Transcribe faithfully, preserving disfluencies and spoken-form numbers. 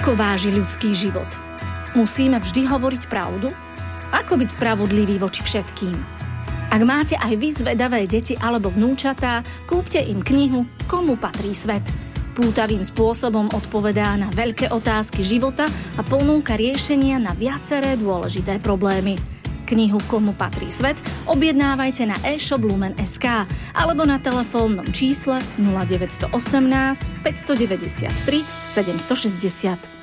Koľko váži ľudský život? Musíme vždy hovoriť pravdu? Ako byť spravodlivý voči všetkým? Ak máte aj vy zvedavé deti alebo vnúčatá, kúpte im knihu Komu patrí svet. Pútavým spôsobom odpovedá na veľké otázky života a ponúka riešenia na viaceré dôležité problémy. Knihu Komu patrí svet objednávajte na e-shop Lumen bodka es ká alebo na telefónnom čísle nula deväť jedna osem päť deväť tri sedem šesť nula.